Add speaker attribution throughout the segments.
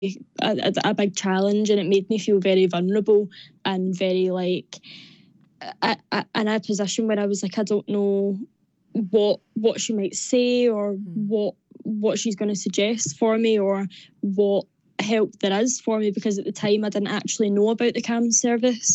Speaker 1: a big challenge, and it made me feel very vulnerable and very like in a position where I was like, I don't know what she might say, or what she's going to suggest for me, or what help there is for me, because at the time I didn't actually know about the CAMHS service.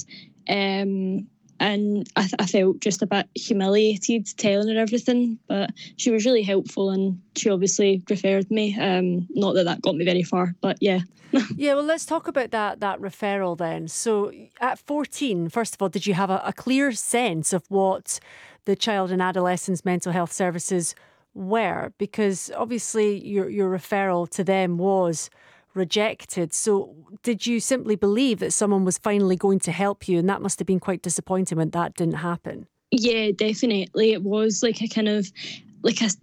Speaker 1: And I felt just a bit humiliated telling her everything, but she was really helpful, and she obviously referred me. Not that got me very far, but yeah.
Speaker 2: Yeah, well, let's talk about that referral then. So at 14, first of all, did you have a clear sense of what the child and adolescents mental health services were? Because obviously your referral to them was rejected. So did you simply believe that someone was finally going to help you? And that must have been quite disappointing when that didn't happen.
Speaker 1: Yeah, definitely. It was like a kind of like a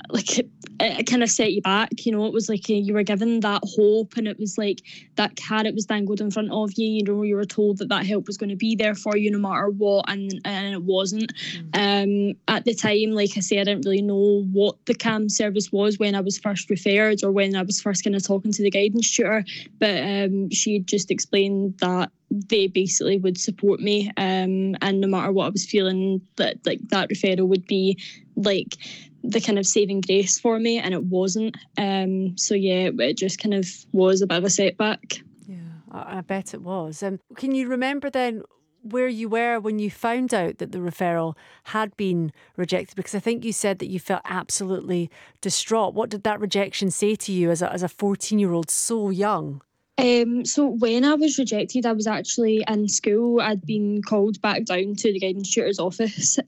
Speaker 1: it kind of set you back, you know. It was like you were given that hope, and it was like that carrot was dangled in front of you, you know. You were told that help was going to be there for you no matter what, and it wasn't. At the time, like I say, I didn't really know what the CAMHS service was when I was first referred, or when I was first kind of talking to the guidance tutor, but she just explained that they basically would support me, and no matter what I was feeling, that like that referral would be like the kind of saving grace for me, and it wasn't. So yeah, it just kind of was a bit of a setback.
Speaker 2: Yeah, I bet it was. Can you remember then where you were when you found out that the referral had been rejected? Because I think you said that you felt absolutely distraught. What did that rejection say to you as a 14-year-old so young?
Speaker 1: So when I was rejected, I was actually in school. I'd been called back down to the guidance tutor's office,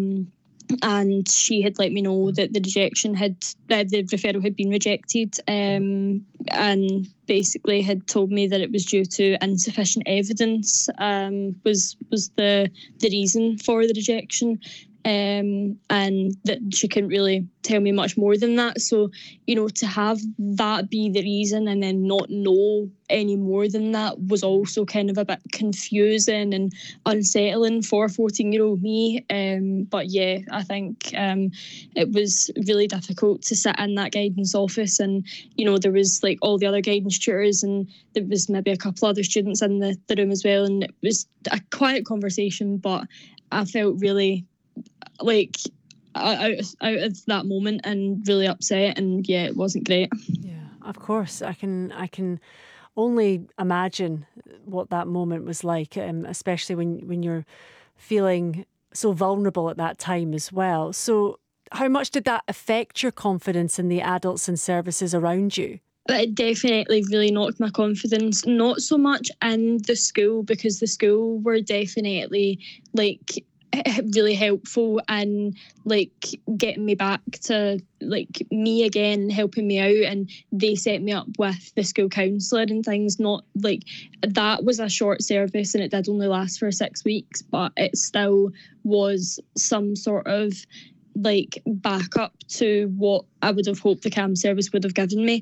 Speaker 1: and she had let me know that the referral had been rejected, and basically had told me that it was due to insufficient evidence, was the reason for the rejection. And that she couldn't really tell me much more than that. So, you know, to have that be the reason and then not know any more than that was also kind of a bit confusing and unsettling for 14-year-old me. But yeah, I think it was really difficult to sit in that guidance office, and, you know, there was like all the other guidance tutors, and there was maybe a couple other students in the room as well, and it was a quiet conversation, but I felt really like out of that moment and really upset, and yeah, it wasn't great.
Speaker 2: Yeah, of course. I can only imagine what that moment was like, especially when you're feeling so vulnerable at that time as well. So how much did that affect your confidence in the adults and services around you?
Speaker 1: But it definitely really knocked my confidence, not so much in the school, because the school were definitely like really helpful and like getting me back to like me again and helping me out, and they set me up with the school counsellor and things. Not like that was a short service and it did only last for 6 weeks, but it still was some sort of like backup to what I would have hoped the CAMHS service would have given me.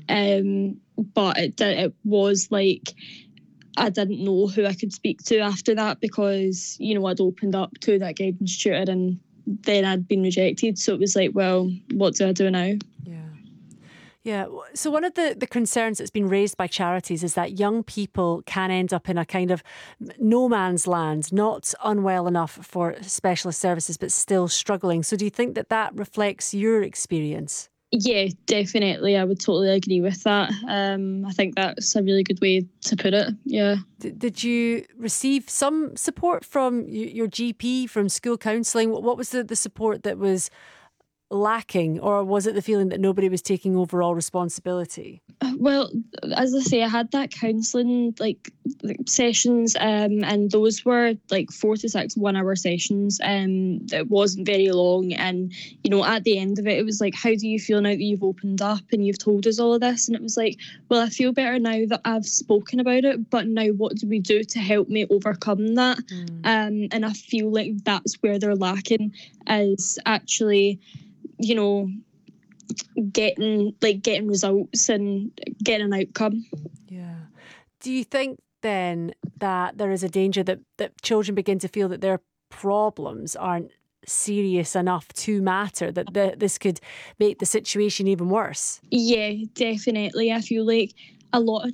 Speaker 1: But it was like I didn't know who I could speak to after that, because, you know, I'd opened up to that guidance tutor and then I'd been rejected. So it was like, well, what do I do now?
Speaker 2: Yeah. So one of the concerns that's been raised by charities is that young people can end up in a kind of no man's land, not unwell enough for specialist services, but still struggling. So do you think that reflects your experience?
Speaker 1: Yeah, definitely. I would totally agree with that. I think that's a really good way to put it. Yeah.
Speaker 2: Did you receive some support from your GP, from school counselling? What was the support that was lacking, or was it the feeling that nobody was taking overall responsibility?
Speaker 1: Well, as I say, I had that counselling like sessions, and those were like 4 to 6 1-hour sessions. It wasn't very long, and, you know, at the end of it, it was like, how do you feel now that you've opened up and you've told us all of this? And it was like, well, I feel better now that I've spoken about it, but now what do we do to help me overcome that? And I feel like that's where they're lacking, is actually, you know, getting results and getting an outcome.
Speaker 2: Yeah. Do you think then that there is a danger that children begin to feel that their problems aren't serious enough to matter, that this could make the situation even worse?
Speaker 1: Yeah, definitely. I feel like a lot of